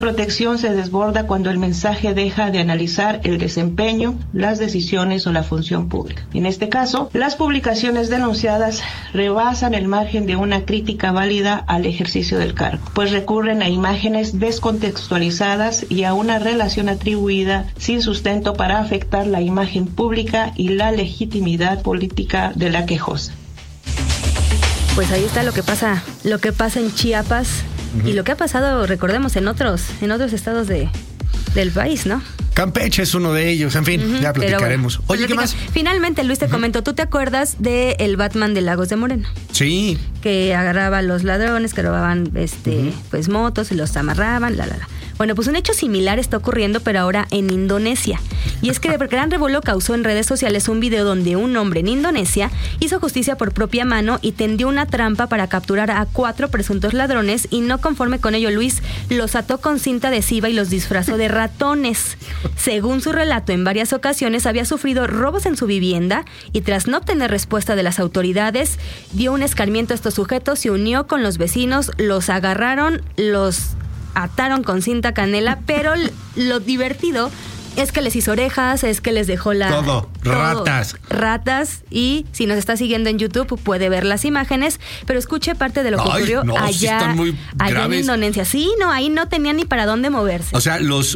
Protección se desborda cuando el mensaje deja de analizar el desempeño, las decisiones o la función pública. En este caso, las publicaciones denunciadas rebasan el margen de una crítica válida al ejercicio del cargo, pues recurren a imágenes descontextualizadas y a una relación atribuida sin sustento para afectar la imagen pública y la legitimidad política de la quejosa. Pues ahí está lo que pasa en Chiapas. Y lo que ha pasado, recordemos, en otros estados del país, ¿no? Campeche es uno de ellos, en fin, ya platicaremos. Bueno, Oye, ¿qué más? Finalmente, Luis, te comento, ¿tú te acuerdas de el Batman de Lagos de Moreno? Sí. Que agarraba a los ladrones, que robaban pues motos y los amarraban, Bueno, pues un hecho similar está ocurriendo, pero ahora en Indonesia. Y es que de gran revuelo causó en redes sociales un video donde un hombre en Indonesia hizo justicia por propia mano y tendió una trampa para capturar a 4 presuntos ladrones y no conforme con ello, Luis, los ató con cinta adhesiva y los disfrazó de ratones. Según su relato, en varias ocasiones había sufrido robos en su vivienda y tras no obtener respuesta de las autoridades, dio un escarmiento a estos sujetos, se unió con los vecinos, los agarraron, los ataron con cinta canela, pero lo divertido es que les hizo orejas, es que les dejó todo, ratas, y si nos está siguiendo en YouTube puede ver las imágenes, pero escuche parte de lo que ocurrió allá en Indonesia. Sí, no, ahí no tenían ni para dónde moverse. O sea,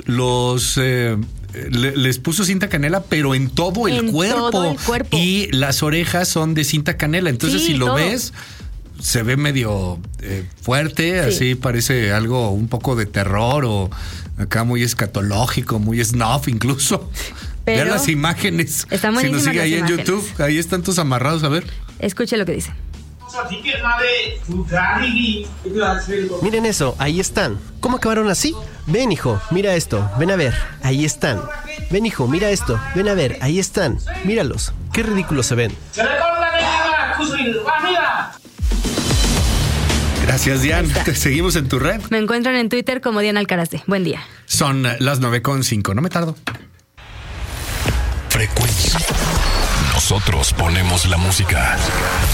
les puso cinta canela, pero en todo el cuerpo. Todo el cuerpo. Y las orejas son de cinta canela. Entonces, sí, si lo todo ves, se ve medio fuerte, sí. Así parece algo un poco de terror o acá muy escatológico, muy snuff incluso. Pero vean las imágenes. Está si nos sigue ahí imágenes. En YouTube, ahí están todos amarrados, a ver. Escuche lo que dice. Miren eso, ahí están. ¿Cómo acabaron así? Ven, hijo, mira esto, ven a ver, ahí están. Ven, hijo, mira esto, ven a ver, ahí están. Míralos, qué ridículos se ven. Gracias, Dian. Te seguimos en tu red. Me encuentran en Twitter como Diana Alcarace. Buen día. Son las 9:05. No me tardo. Frecuencia. Nosotros ponemos la música.